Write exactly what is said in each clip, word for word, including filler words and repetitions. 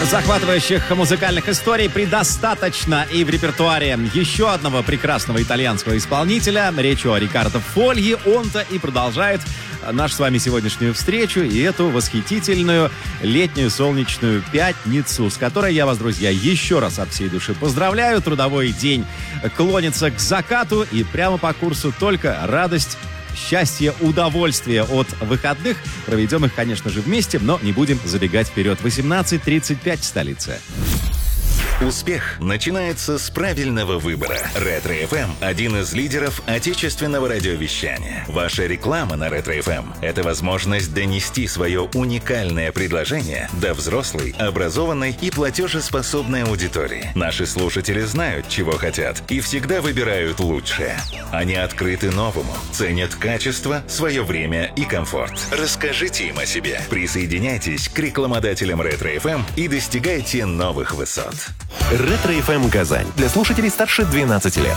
Захватывающих музыкальных историй предостаточно и в репертуаре еще одного прекрасного итальянского исполнителя. Речь о Риккардо Фольи. Он-то и продолжает нашу с вами сегодняшнюю встречу и эту восхитительную летнюю солнечную пятницу, с которой я вас, друзья, еще раз от всей души поздравляю. Трудовой день клонится к закату, и прямо по курсу только радость, счастье, удовольствие от выходных. Проведем их, конечно же, вместе, но не будем забегать вперед. восемнадцать тридцать пять в столице. Успех начинается с правильного выбора. Ретро-эф эм – один из лидеров отечественного радиовещания. Ваша реклама на Ретро-эф эм – это возможность донести свое уникальное предложение до взрослой, образованной и платежеспособной аудитории. Наши слушатели знают, чего хотят, и всегда выбирают лучшее. Они открыты новому, ценят качество, свое время и комфорт. Расскажите им о себе. Присоединяйтесь к рекламодателям Ретро-эф эм и достигайте новых высот. Ретро-эф эм Казань. Для слушателей старше двенадцати лет.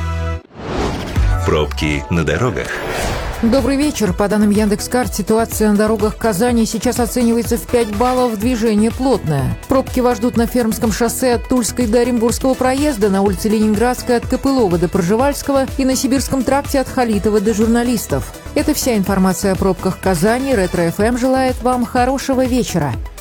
Пробки на дорогах. Добрый вечер. По данным Яндекс.Карт, ситуация на дорогах Казани сейчас оценивается в пять баллов, движение плотное. Пробки вас ждут на Фермском шоссе от Тульской до Оренбургского проезда, на улице Ленинградской от Копылова до Пржевальского и на Сибирском тракте от Халитова до Журналистов. Это вся информация о пробках Казани. Ретро-эф эм желает вам хорошего вечера.